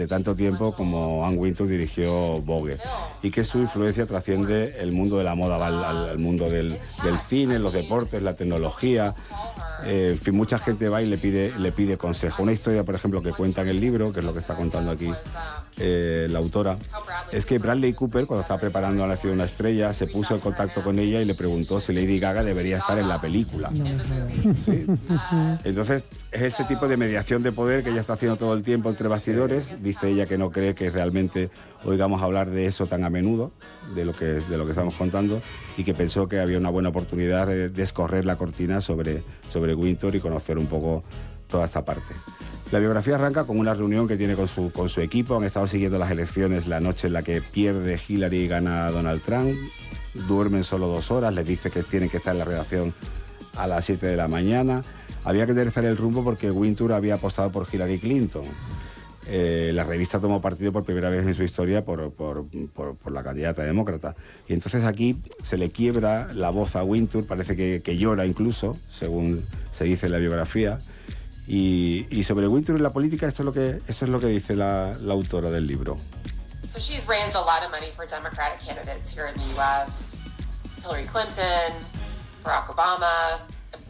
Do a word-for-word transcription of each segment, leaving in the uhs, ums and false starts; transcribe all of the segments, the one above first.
durante tanto tiempo como Anne Wintour dirigió Vogue, y que su influencia trasciende el mundo de la moda, va al, al, al mundo del, del cine, los deportes, la tecnología. Eh, en fin, mucha gente va y le pide, le pide consejo. Una historia, por ejemplo, que cuenta en el libro, que es lo que está contando aquí eh, la autora, es que Bradley Cooper, cuando estaba preparando a la ciudad de una estrella, se puso en contacto con ella y le preguntó si Lady Gaga debería estar en la película. ¿Sí? Entonces, es ese tipo de mediación de poder que ella está haciendo todo el tiempo entre bastidores. Dice ella que no cree que realmente oigamos hablar de eso tan a menudo, de lo que, de lo que estamos contando, y que pensó que había una buena oportunidad de descorrer la cortina sobre, sobre Wintour y conocer un poco toda esta parte. La biografía arranca con una reunión que tiene con su, con su equipo. Han estado siguiendo las elecciones la noche en la que pierde Hillary y gana Donald Trump. Duermen solo dos horas, les dice que tienen que estar en la redacción a las siete de la mañana. Había que enderezar el rumbo porque Wintour había apostado por Hillary Clinton. Eh, la revista tomó partido por primera vez en su historia por, por, por, por la candidata demócrata. Y entonces aquí se le quiebra la voz a Wintour, parece que, que llora incluso, según se dice en la biografía. Y, y sobre Wintour y la política, esto es lo que, eso es lo que dice la, la autora del libro. So she's raised a lot of money for Democratic candidates here in the U S. Hillary Clinton, Barack Obama.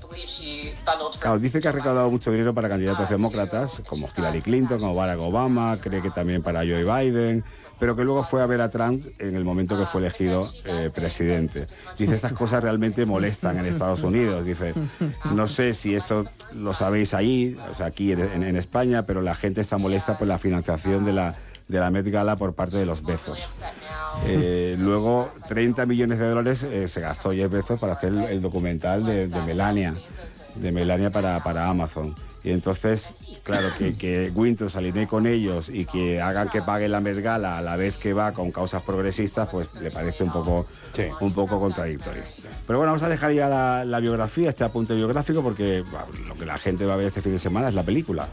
Claro, dice que ha recaudado mucho dinero para candidatos demócratas como Hillary Clinton, como Barack Obama, cree que también para Joe Biden, pero que luego fue a ver a Trump en el momento que fue elegido eh, presidente. Dice, estas cosas realmente molestan en Estados Unidos. Dice, no sé si esto lo sabéis allí, o sea, aquí en, en España, pero la gente está molesta por la financiación de la, de la Met Gala por parte de los Bezos. Eh, luego, treinta millones de dólares eh, se gastó Jeff Bezos para hacer el, el documental de, de Melania, de Melania para, para Amazon. Y entonces, claro, que, que Wintour se alinee con ellos y que hagan que pague la Met Gala a la vez que va con causas progresistas, pues le parece un poco, sí. un poco contradictorio. Pero bueno, vamos a dejar ya la, la biografía, este apunte biográfico, porque bueno, lo que la gente va a ver este fin de semana es la película.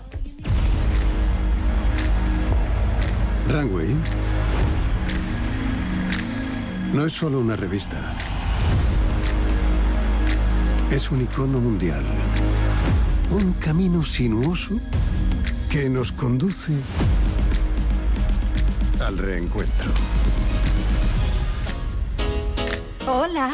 Runway no es solo una revista, es un icono mundial, un camino sinuoso que nos conduce al reencuentro. Hola.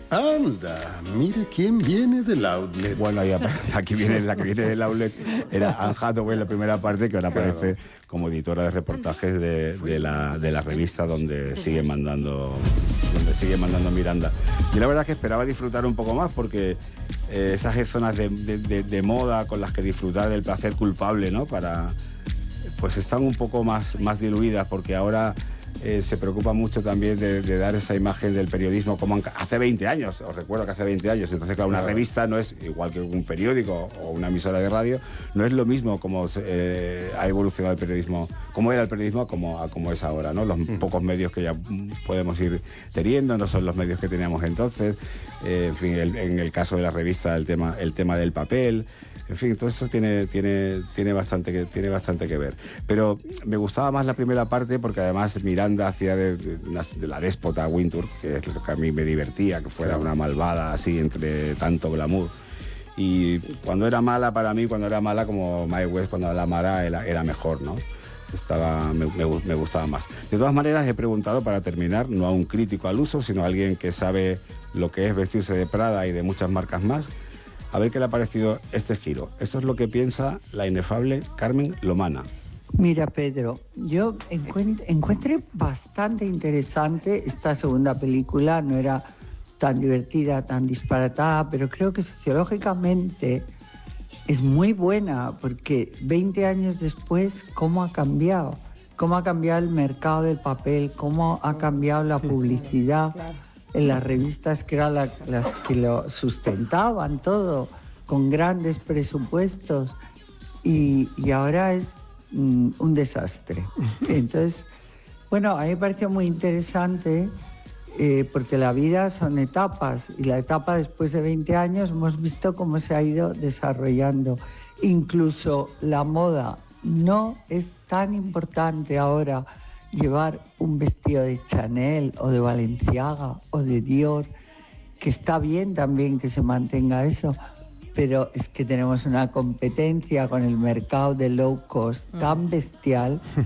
Anda, mire quién viene del outlet. Bueno, ahí, aquí viene la que viene del outlet, era Anne Hathaway en la primera parte, que ahora aparece como editora de reportajes de, de, la, de la revista donde sigue mandando donde sigue mandando Miranda. Y la verdad es que esperaba disfrutar un poco más, porque eh, esas zonas de, de, de, de moda con las que disfrutar del placer culpable, ¿no? Para, pues están un poco más, más diluidas, porque ahora Eh, se preocupa mucho también de, de dar esa imagen del periodismo como hace veinte años. Os recuerdo que hace veinte años. Entonces, claro, una revista no es igual que un periódico o una emisora de radio, no es lo mismo como eh, ha evolucionado el periodismo, como era el periodismo como, como es ahora, ¿no? Los mm. pocos medios que ya podemos ir teniendo no son los medios que teníamos entonces. Eh, en fin, el, en el caso de la revista, el tema, el tema del papel. En fin, todo esto tiene, tiene, tiene, bastante que, tiene bastante que ver. Pero me gustaba más la primera parte porque además Miranda hacía de, de, de la déspota Wintour, que es lo que a mí me divertía, que fuera una malvada así entre tanto glamour. Y cuando era mala para mí, cuando era mala como Mae West, cuando la mala era, era mejor, ¿no? Estaba, me, me, me gustaba más. De todas maneras, he preguntado, para terminar, no a un crítico al uso, sino a alguien que sabe lo que es vestirse de Prada y de muchas marcas más, a ver qué le ha parecido este giro. Esto es lo que piensa la inefable Carmen Lomana. Mira, Pedro, yo encuent- encuentré bastante interesante esta segunda película. No era tan divertida, tan disparatada, pero creo que sociológicamente es muy buena, porque veinte años después, ¿cómo ha cambiado? ¿Cómo ha cambiado el mercado del papel? ¿Cómo ha cambiado la publicidad? En las revistas que eran la, las que lo sustentaban todo, con grandes presupuestos, y, y ahora es mm, un desastre. Entonces, bueno, a mí me pareció muy interesante, eh, porque la vida son etapas, y la etapa después de veinte años hemos visto cómo se ha ido desarrollando. Incluso la moda no es tan importante ahora. Llevar un vestido de Chanel o de Balenciaga o de Dior, que está bien también que se mantenga eso, pero es que tenemos una competencia con el mercado de low cost tan bestial